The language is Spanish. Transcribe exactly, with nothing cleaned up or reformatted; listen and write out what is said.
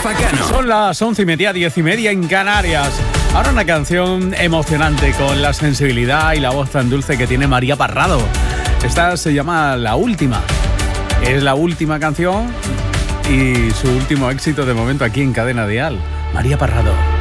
Facano. Son las once y media, diez y media en Canarias. Ahora una canción emocionante con la sensibilidad y la voz tan dulce que tiene María Parrado. Esta se llama La Última. Es la última canción y su último éxito de momento aquí en Cadena Dial. María Parrado.